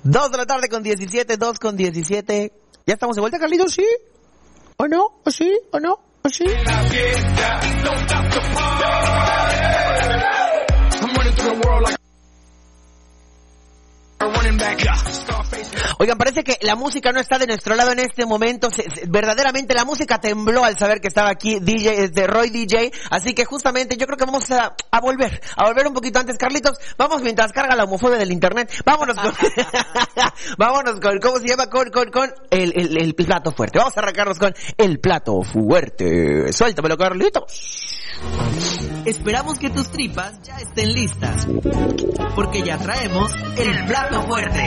2 de la tarde con 17, 2 con 17. ¿Ya estamos de vuelta, Carlitos? ¿Sí? ¿O no? ¿O sí? ¿O no? ¿O sí? Oigan, parece que la música no está de nuestro lado en este momento. Verdaderamente la música tembló al saber que estaba aquí Roy DJ. Así que justamente yo creo que vamos a volver un poquito antes. Carlitos, vamos mientras carga la homofobia del internet. Vámonos con vámonos con, ¿cómo se llama? Con el plato fuerte. Vamos a arrancarnos con el plato fuerte. Suéltamelo, Carlitos. Esperamos que tus tripas ya estén listas, porque ya traemos el plato fuerte.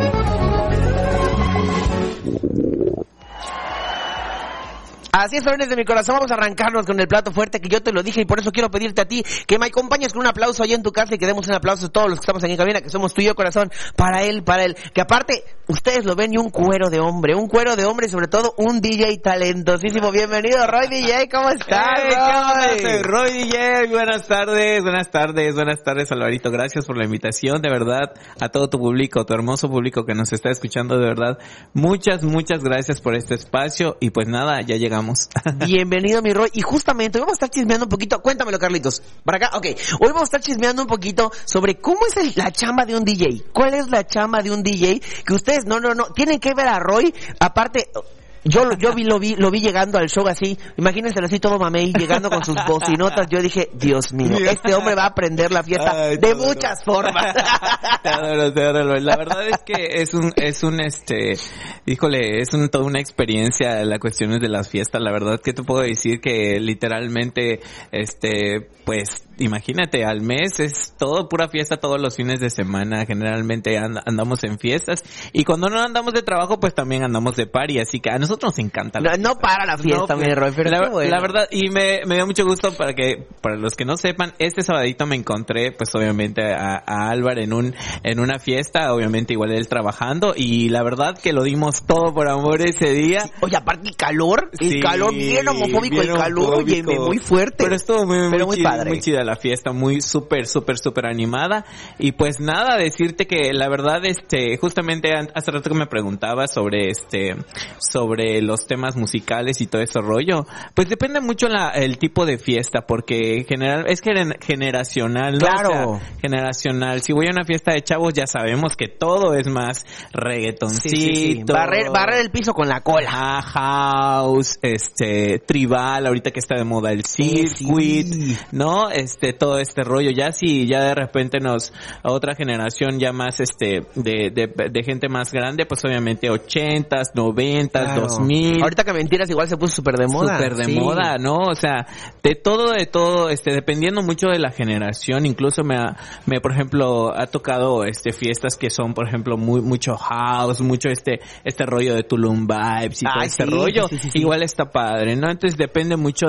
Así es, jóvenes de mi corazón, vamos a arrancarnos con el plato fuerte, que yo te lo dije y por eso quiero pedirte a ti que me acompañes con un aplauso allá en tu casa y que demos un aplauso a todos los que estamos aquí en cabina, que somos tú y yo, corazón, para él, que aparte, ustedes lo ven y un cuero de hombre y sobre todo un DJ talentosísimo. Bienvenido, Roy DJ, ¿cómo estás? Soy Roy DJ, buenas tardes, Alvarito, gracias por la invitación, de verdad, a todo tu público, tu hermoso público que nos está escuchando, de verdad, muchas gracias por este espacio y pues nada, ya llegamos. Bienvenido, mi Roy. Y justamente hoy vamos a estar chismeando un poquito. Cuéntamelo, Carlitos. ¿Para acá? Ok. Hoy vamos a estar chismeando un poquito sobre cómo es la chamba de un DJ. ¿Cuál es la chamba de un DJ? Que ustedes no tienen que ver a Roy. Aparte, yo lo vi llegando al show así, imagínenselo así todo mamey, llegando con sus bocinotas. Yo dije, Dios mío, este hombre va a aprender la fiesta de muchas formas. Te adoro. La verdad es que toda una experiencia las cuestiones de las fiestas. La verdad que te puedo decir que literalmente, pues, imagínate, al mes es todo pura fiesta todos los fines de semana. Generalmente andamos en fiestas y cuando no andamos de trabajo, pues también andamos de party. Así que a nosotros nos encanta. No para la fiesta, mi Roy, pero la verdad, y me dio mucho gusto para los que no sepan, este sabadito me encontré, pues obviamente a Álvaro en una fiesta, obviamente igual él trabajando, y la verdad que lo dimos todo por amor ese día. Oye, aparte el calor bien homofóbico, el calor, oye, muy fuerte. Pero estuvo muy padre. Muy chida la fiesta, muy súper animada. Y pues nada, decirte que la verdad, justamente hace rato que me preguntaba sobre los temas musicales y todo ese rollo, pues depende mucho el tipo de fiesta, porque es generacional, ¿no? Claro. O sea, generacional. Si voy a una fiesta de chavos, ya sabemos que todo es más reggaetoncito. Sí. Barrer el piso con la cola. House, tribal, ahorita que está de moda el circuit, ¿no? Todo este rollo. Ya de repente a otra generación ya más, de gente más grande, pues obviamente 80s, 90s, claro. 2000. Ahorita que mentiras igual se puso súper de moda. Súper de moda, ¿no? O sea, de todo, dependiendo mucho de la generación. Incluso por ejemplo, ha tocado, fiestas que son, por ejemplo, mucho house, mucho este rollo de Tulum Vibes y todo este rollo. Sí. Igual está padre, ¿no? Entonces depende mucho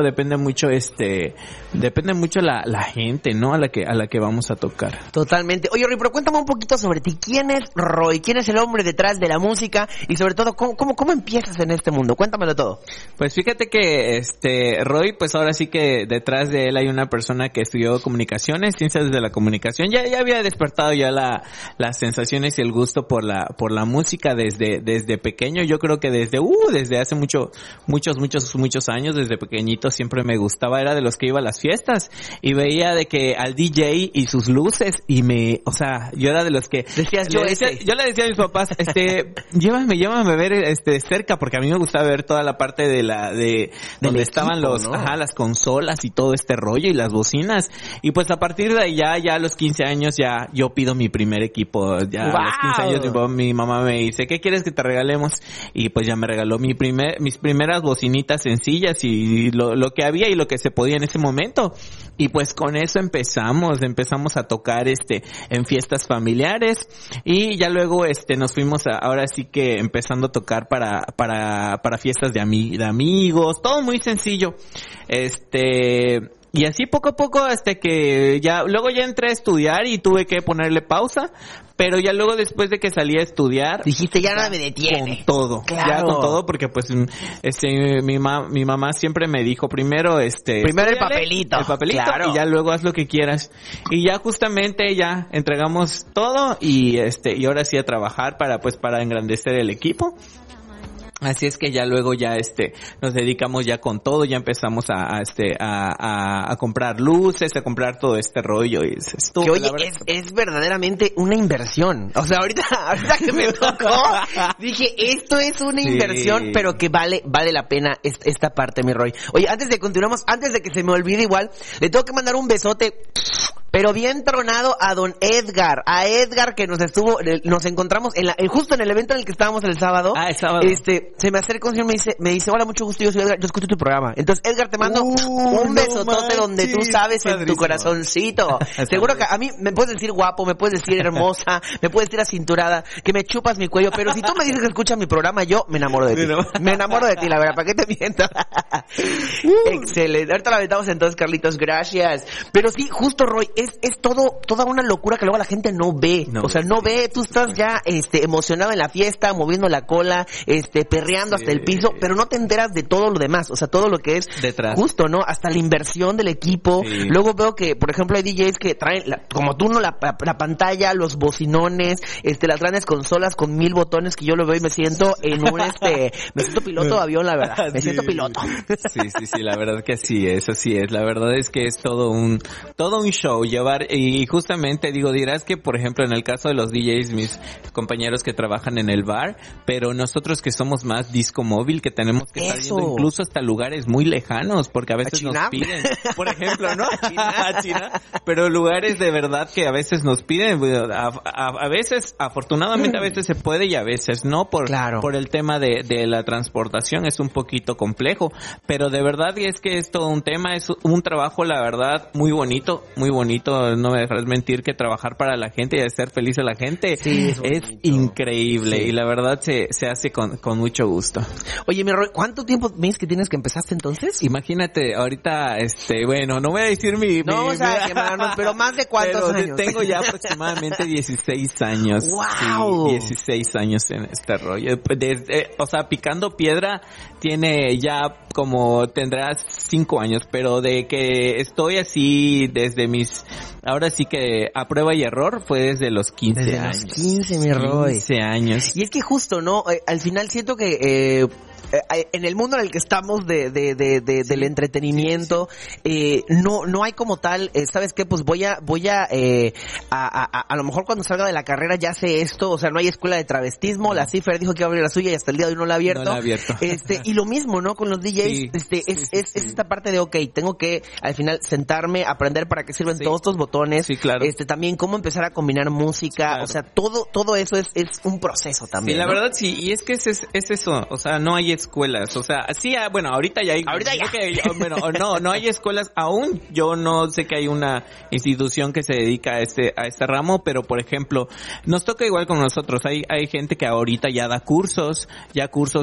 la gente, ¿no? A la que vamos a tocar. Totalmente. Oye, Roy, pero cuéntame un poquito sobre ti. ¿Quién es Roy? ¿Quién es el hombre detrás de la música? Y sobre todo, ¿cómo empiezas en este mundo? Cuéntamelo todo. Pues fíjate que Roy, pues ahora sí que detrás de él hay una persona que estudió comunicaciones, ciencias de la comunicación. Ya había despertado ya las sensaciones y el gusto por la música desde pequeño. Yo creo que desde hace muchos años, desde pequeñito siempre me gustaba, era de los que iba a las fiestas y veía de que al DJ y sus luces yo era de los que decías, yo le decía a mis papás, llévame a ver cerca, porque a mí me gustaba ver toda la parte de donde estaban ¿no? Las consolas y todo este rollo y las bocinas. Y pues a partir de ahí ya a los 15 años ya yo pido mi primer equipo. Ya ¡wow! A los 15 años mi mamá me dice, ¿qué quieres que te regalemos? Y pues ya me regaló mis primeras bocinitas sencillas y lo que había y lo que se podía en ese momento. Y pues con eso empezamos a tocar en fiestas familiares y ya luego nos fuimos ahora sí que empezando a tocar para fiestas de amigos, todo muy sencillo. Y así poco a poco hasta que luego ya entré a estudiar y tuve que ponerle pausa, pero ya luego después de que salí a estudiar, dijiste ya nada me detiene. Con todo, claro. Ya con todo, porque pues mi mamá siempre me dijo primero primero el papelito, claro. Y ya luego haz lo que quieras. Y ya justamente ya entregamos todo y ahora sí a trabajar para engrandecer el equipo. Así es que ya luego ya nos dedicamos ya con todo, ya empezamos a comprar luces, a comprar todo este rollo y que oye, es verdaderamente una inversión. O sea, ahorita que me tocó, dije, esto es una inversión, pero que vale la pena esta parte, mi Roy. Oye, antes de continuamos, antes de que se me olvide igual, le tengo que mandar un besote pero bien tronado a don Edgar, que nos encontramos justo en el evento en el que estábamos el sábado. El sábado. Se me acerca un señor y me dice, hola, mucho gusto, yo soy Edgar, yo escucho tu programa. Entonces, Edgar, te mando un besotote donde tú sabes, en tu corazoncito. Seguro que a mí me puedes decir guapo, me puedes decir hermosa, me puedes decir acinturada, que me chupas mi cuello, pero si tú me dices que escuchas mi programa, yo me enamoro de ti. Me enamoro de ti, la verdad, ¿para qué te miento? Excelente. Ahorita la aventamos entonces, Carlitos, gracias. Pero sí, justo, Roy, es toda una locura que luego la gente no ve. O sea, no ve, tú estás ya emocionado en la fiesta, moviendo la cola, perreando hasta el piso, pero no te enteras de todo lo demás, o sea, todo lo que es detrás. Justo, ¿no? Hasta la inversión del equipo. Sí. Luego veo que, por ejemplo, hay DJs que traen, como tú, ¿no? La pantalla, los bocinones, las grandes consolas con 1000 botones que yo lo veo y me siento en un, me siento piloto de avión, la verdad. Me siento piloto. Sí, la verdad que sí es, así es. La verdad es que es todo un show llevar, y justamente dirás que, por ejemplo, en el caso de los DJs, mis compañeros que trabajan en el bar, pero nosotros que somos más disco móvil, que tenemos que estar yendo incluso hasta lugares muy lejanos, porque a veces nos piden, por ejemplo, ¿no? A China, pero lugares de verdad que a veces nos piden, a veces, afortunadamente a veces se puede y a veces no, por el tema de la transportación es un poquito complejo, pero de verdad es que es todo un tema, es un trabajo, la verdad, muy bonito, no me dejarás mentir que trabajar para la gente y hacer feliz a la gente es increíble, y la verdad se hace con mucho gusto. Oye, mi Roy, ¿cuánto tiempo me dices que tienes que empezaste entonces? Imagínate, ahorita, bueno, no voy a decir no vamos a quemarnos, pero más de cuántos años. Tengo ya aproximadamente 16 años. ¡Wow! Sí, 16 años en este rollo. O sea, Picando Piedra tiene ya tendrás 5 años, pero de que estoy así desde ahora sí que a prueba y error fue desde los 15 desde años. Los 15, mi Roy. 15 años. Y es que justo, ¿no? Al final siento que en el mundo en el que estamos del entretenimiento, no hay como tal, ¿sabes qué? Pues voy a lo mejor cuando salga de la carrera ya sé esto, o sea, no hay escuela de travestismo, la Cifer dijo que iba a abrir la suya y hasta el día de hoy no la ha abierto. No la ha abierto. Y lo mismo, ¿no? Con los DJs, es esta parte de, tengo que al final sentarme, aprender para qué sirven todos estos botones. Sí, claro. También cómo empezar a combinar música, claro. O sea, todo eso es un proceso también. Sí, la ¿no? verdad sí, y es que es eso, o sea, no hay escuelas, o sea, sí, bueno, ahorita ya hay. Ahorita ya. Bueno, no hay escuelas aún, yo no sé que hay una institución que se dedica a este ramo, pero por ejemplo, nos toca igual con nosotros, hay gente que ahorita ya da cursos y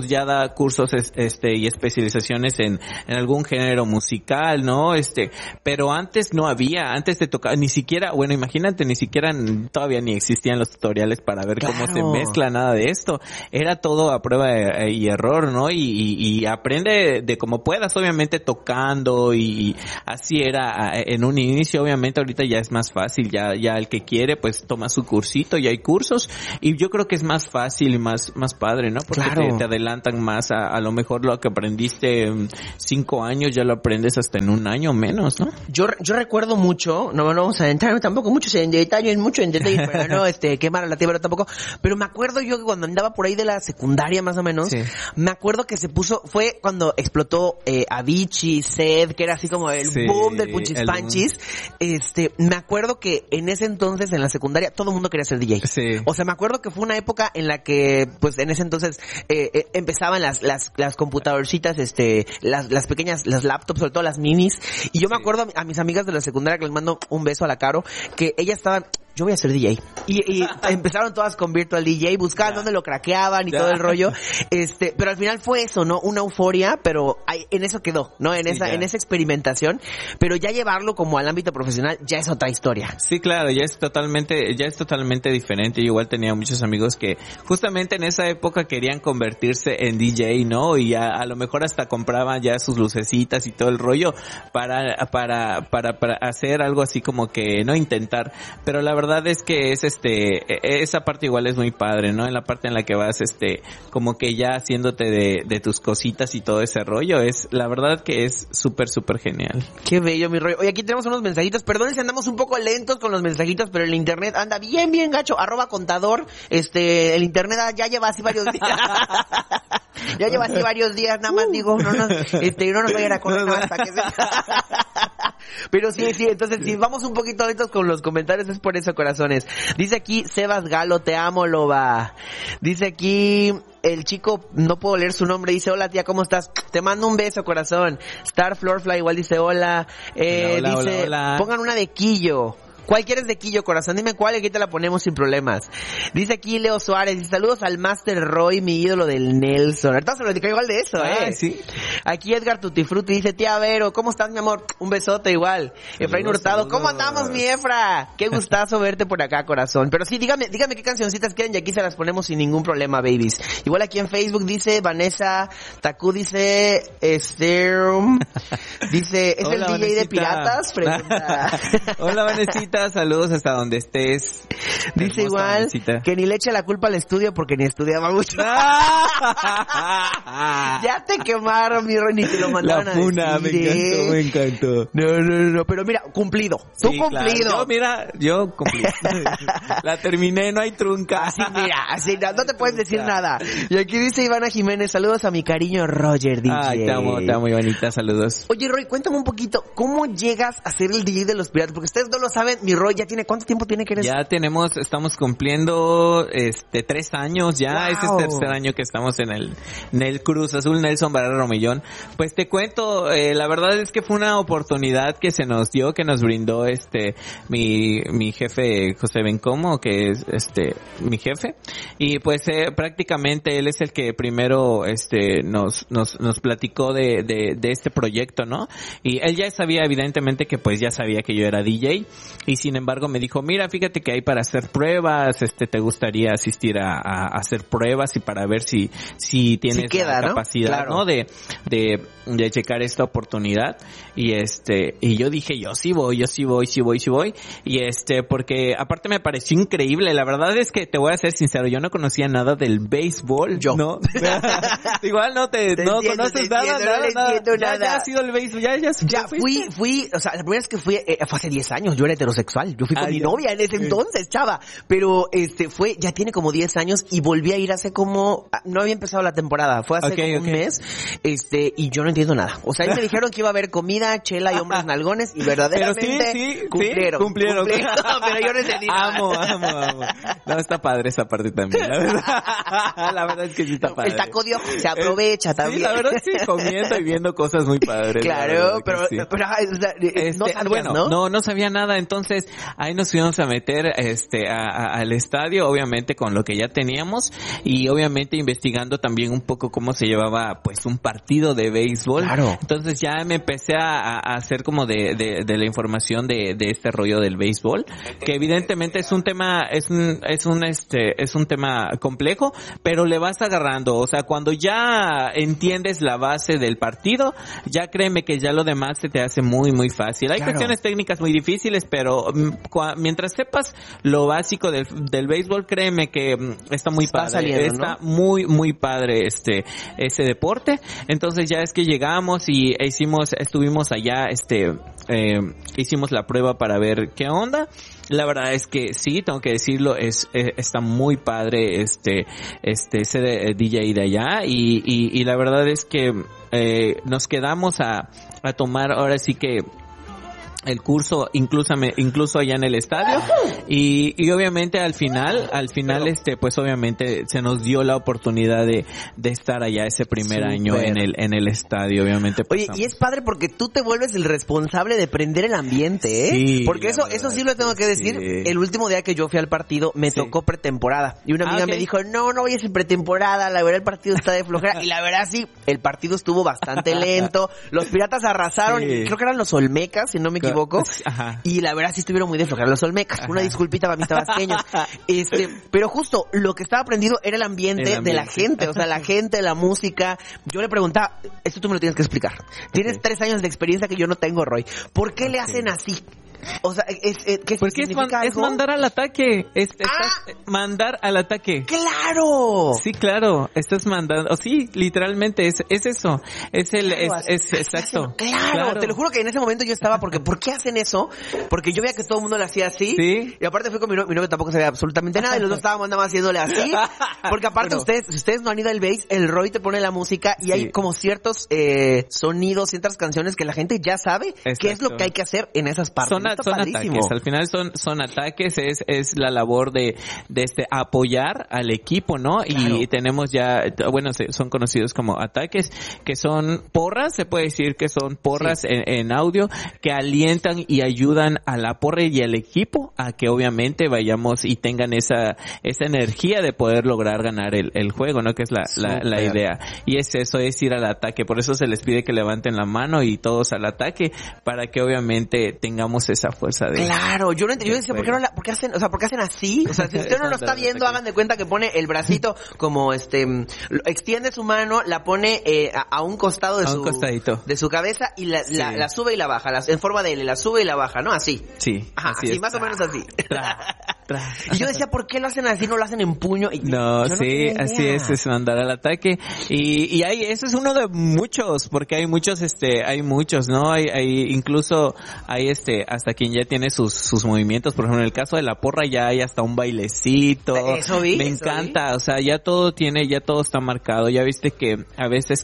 especializaciones en algún género musical, ¿no? Pero antes no había, antes te tocaba, ni siquiera, bueno, imagínate, todavía ni existían los tutoriales para ver cómo se mezcla nada de esto, era todo a prueba y error, ¿no? Y aprende de como puedas, obviamente tocando, y así era en un inicio. Obviamente ahorita ya es más fácil, ya el que quiere pues toma su cursito, y hay cursos, y yo creo que es más fácil y más padre, ¿no? Porque te adelantan más a lo mejor lo que aprendiste en 5 años ya lo aprendes hasta en 1 año menos, ¿no? Yo recuerdo mucho, no vamos a entrar tampoco mucho en detalle, pero no quemar a la tierra tampoco, pero me acuerdo yo que cuando andaba por ahí de la secundaria más o menos, me acuerdo que fue cuando explotó Avicii, Zed, que era así como el boom del Punchis Panchis. Me acuerdo que en ese entonces en la secundaria todo el mundo quería ser DJ. Sí. O sea, me acuerdo que fue una época en la que pues en ese entonces empezaban las computadorcitas, las pequeñas, las laptops, sobre todo las minis, y yo me acuerdo a mis amigas de la secundaria, que les mando un beso a la Caro, que ellas estaban, yo voy a ser DJ. Y empezaron todas con Virtual DJ, buscaban dónde lo craqueaban y todo el rollo. Pero al final fue eso, ¿no? Una euforia, pero en eso quedó, ¿no? En esa experimentación. Pero ya llevarlo como al ámbito profesional ya es otra historia. Sí, claro, ya es totalmente diferente. Yo igual tenía muchos amigos que justamente en esa época querían convertirse en DJ, ¿no? Y a lo mejor hasta compraban ya sus lucecitas y todo el rollo para hacer algo así como que no intentar, pero la verdad es que es esa parte igual es muy padre, ¿no? En la parte en la que vas como que ya haciéndote de tus cositas y todo ese rollo, es la verdad que es súper genial. Qué bello, mi rollo. Oye, aquí tenemos unos mensajitos, perdón si andamos un poco lentos con los mensajitos, pero el internet anda bien gacho, @contador, el internet ya lleva así varios días. Ya lleva así varios días, nada más digo, no nos vayan a correr nada hasta que se... Pero sí, entonces si vamos un poquito lentos con los comentarios es por eso, corazones. Dice aquí Sebas Galo, te amo, loba. Dice aquí el chico, no puedo leer su nombre, dice hola tía, ¿cómo estás? Te mando un beso, corazón. Star Floorfly igual dice hola. Dice, hola. Pongan una de Quillo. ¿Cuál quieres de Quillo, corazón? Dime cuál y aquí te la ponemos sin problemas. Dice aquí Leo Suárez, y saludos al Master Roy, mi ídolo del Nelson. Ahorita se lo dedico igual de eso, sí. Aquí Edgar Tutifruti dice, tía Vero, ¿cómo estás, mi amor? Un besote igual. Efraín Hurtado, ¿cómo andamos, mi Efra? Qué gustazo verte por acá, corazón. Pero sí, dígame qué cancioncitas quieren y aquí se las ponemos sin ningún problema, babies. Igual aquí en Facebook dice Vanessa Takú, dice dice, ¿es hola, el DJ Vanesita de Piratas? Pregunta. Hola, Vanesita, saludos hasta donde estés. Dice igual que ni le eche la culpa al estudio porque ni estudiaba mucho. Ya te quemaron, mi Roy, ni te lo mandaron la funa, a decir. me encantó. No, pero mira, cumplido. Tú sí, cumplido. Claro. Yo cumplí. La terminé, no hay trunca. Así, no te puedes decir nada. Y aquí dice Ivana Jiménez, saludos a mi cariño Roger DJ. Ay, te amo, Ivanita, saludos. Oye, Roy, cuéntame un poquito, ¿cómo llegas a ser el DJ de los Piratas? Porque ustedes no lo saben, mi Roy ya tiene, ¿cuánto tiempo tiene que eres? Ya estamos cumpliendo 3 años ya. Wow. Este es el tercer año que estamos en el Cruz Azul Nelson Barrera Romillón. Pues te cuento, la verdad es que fue una oportunidad que se nos dio, que nos brindó mi jefe José Bencomo, que es mi jefe, y pues prácticamente él es el que primero nos platicó de este proyecto, ¿no? Y él ya sabía, evidentemente, que pues ya sabía que yo era DJ, y sin embargo me dijo, mira, fíjate que hay para hacer pruebas, te gustaría asistir a hacer pruebas y para ver si tienes la capacidad, ¿no? De checar esta oportunidad. Y yo dije, yo sí voy. Y porque aparte me pareció increíble. La verdad es que te voy a ser sincero, yo no conocía nada del béisbol. ¿No? Igual no conoces nada. Ya ha sido el béisbol. Ya fui, o sea, la primera vez que fue hace 10 años, yo era heterosexual. Yo fui con mi novia en ese entonces, chava. Pero ya tiene como 10 años y volví a ir hace como, no había empezado la temporada, fue hace como un mes, y yo no entiendo nada. O sea, ahí me dijeron que iba a haber comida, chela y hombres nalgones, y verdaderamente sí, cumplieron. Pero yo no entendí nada. Amo. No, está padre esa parte también, la verdad. La verdad es que sí está padre. El taco de ojo se aprovecha también. Sí, la verdad sí, comiendo y viendo cosas muy padres. Claro, pero no sabías, ¿no? No sabía nada, entonces ahí nos fuimos a meter al estadio, obviamente con lo que ya teníamos, y obviamente investigando también un poco cómo se llevaba pues un partido de béisbol. Claro. Entonces ya me empecé a hacer como de la información de este rollo del béisbol, que evidentemente es un tema, es un tema complejo, pero le vas agarrando, o sea, cuando ya entiendes la base del partido, ya créeme que ya lo demás se te hace muy fácil. Hay cuestiones técnicas muy difíciles, pero mientras sepas lo básico del béisbol, créeme que está muy padre. Saliendo, está muy padre ese deporte. Entonces ya es que llegamos y estuvimos allá, hicimos la prueba para ver qué onda. La verdad es que sí, tengo que decirlo, está muy padre ese DJ de allá, y la verdad es que nos quedamos a tomar ahora sí que el curso incluso allá en el estadio y obviamente al final pues obviamente se nos dio la oportunidad de estar allá ese primer año en el estadio, obviamente. Oye, y es padre porque tú te vuelves el responsable de prender el ambiente, ¿eh? Sí, porque eso sí lo tengo que decir. Sí. El último día que yo fui al partido me tocó pretemporada y una amiga me dijo, no vayas en pretemporada, la verdad el partido está de flojera, y la verdad sí, el partido estuvo bastante lento, los Piratas arrasaron, creo que eran los Olmecas, si no me equivoco. Ajá. Y la verdad sí estuvieron muy de flojera los Olmecas. Una disculpita para mis tabasqueños. Pero justo lo que estaba aprendido era el ambiente de la gente, o sea, la gente, la música. Yo le preguntaba, esto tú me lo tienes que explicar. Tienes 3 años de experiencia que yo no tengo, Roy. ¿Por qué le hacen así? O sea, ¿qué porque significa es mandar al ataque. Mandar al ataque. ¡Claro! Sí, claro. Estás mandando. Sí, literalmente es eso. Es exacto. Claro. Te lo juro que en ese momento yo estaba porque ¿por qué hacen eso? Porque yo veía que todo el mundo lo hacía así. Sí. Y aparte fue con mi novio tampoco sabía absolutamente nada y los dos estábamos nada más haciéndole así. Porque aparte si ustedes no han ido al base, el Roy te pone la música y hay como ciertos sonidos, ciertas canciones que la gente ya sabe qué es lo que hay que hacer en esas partes. Son ataques, al final son ataques, es la labor de apoyar al equipo, ¿no? Claro. Y tenemos ya, bueno, son conocidos como ataques, que son porras, se puede decir que son porras en audio, que alientan y ayudan a la porra y al equipo a que obviamente vayamos y tengan esa energía de poder lograr ganar el juego, ¿no? Que es la idea. Y es eso, es ir al ataque, por eso se les pide que levanten la mano y todos al ataque, para que obviamente tengamos esa fuerza de... Claro, yo decía, ¿por qué hacen así? O sea, si usted no lo está viendo, hagan de cuenta que pone el bracito como extiende su mano, la pone a un costado de su cabeza y la sube y la baja, en forma de L, la sube y la baja, ¿no? Así. Sí. Ajá, así más o menos así. Y yo decía, ¿por qué lo hacen así? No lo hacen en puño. Así es mandar al ataque. Y ese es uno de muchos, porque hay muchos, ¿no? Incluso hay hasta quien ya tiene sus movimientos. Por ejemplo, en el caso de la porra ya hay hasta un bailecito. Me encanta, o sea, ya todo está marcado. Ya viste que a veces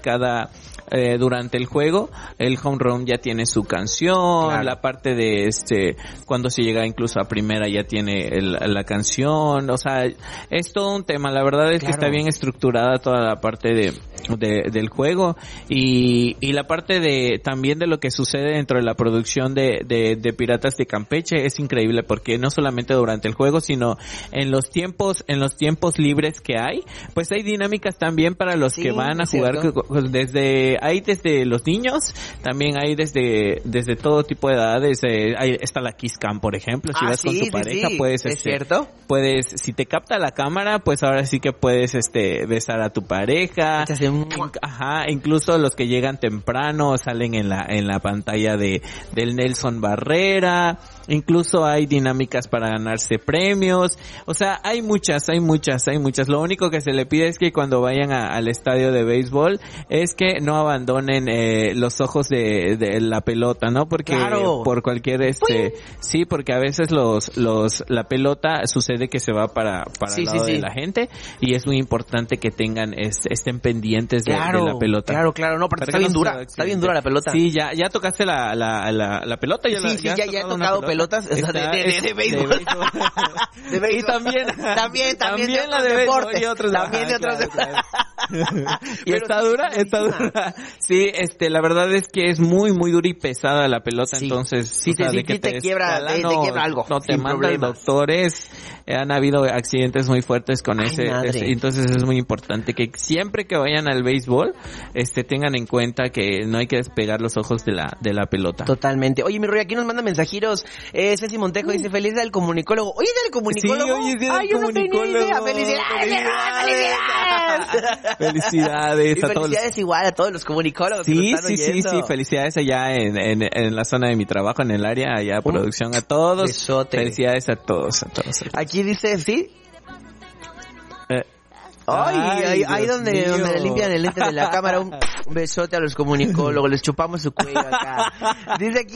durante el juego, el home run ya tiene su canción, claro. La parte de cuando se llega incluso a primera ya tiene la canción, o sea, es todo un tema. La verdad es que está bien estructurada toda la parte del juego y la parte también de lo que sucede dentro de la producción de Piratas de Campeche es increíble, porque no solamente durante el juego, sino en los tiempos libres que hay, pues hay dinámicas también para los que van a jugar desde los niños, también hay desde todo tipo de edades. Está la Kiss Cam, por ejemplo, si vas con tu pareja, puedes, ¿es cierto? Puedes, si te capta la cámara, pues ahora sí que puedes besar a tu pareja. Incluso los que llegan temprano salen en la pantalla del Nelson Barrera. Incluso hay dinámicas para ganarse premios. O sea, hay muchas. Lo único que se le pide es que cuando vayan al estadio de béisbol es que no abandonen los ojos de la pelota, ¿no? Porque por cualquier sí, porque a veces la pelota sucede que se va para el lado de la gente, y es muy importante que estén pendientes de la pelota. Claro, no, porque está bien dura. Está bien dura la pelota. Sí, ya tocaste la pelota. Ya he tocado pelotas de béisbol. De béisbol. Y también la de béisbol y otros. También de otros deportes. Y está dura. Sí, la verdad es que es muy, muy dura y pesada la pelota, entonces... Sí, te quiebra algo. No te mandan doctores. Han habido accidentes muy fuertes con entonces es muy importante que siempre que vayan al béisbol, tengan en cuenta que no hay que despegar los ojos de la pelota. Totalmente. Oye, mi Roy, aquí nos manda mensajeros. Ceci Montejo dice, feliz día del comunicólogo. Oye, ¿del comunicólogo? Sí, hoy es día del comunicólogo. ¡Felicidades! Felicidades a todos. Felicidades igual a todos los comunicólogos. Sí, felicidades allá en la zona de mi trabajo, en el área, allá producción, a todos. Besote. Felicidades a todos. Aquí dice, ¿sí? Ahí donde le limpian el lente de la cámara, un besote a los comunicólogos, les chupamos su cuello acá. Dice aquí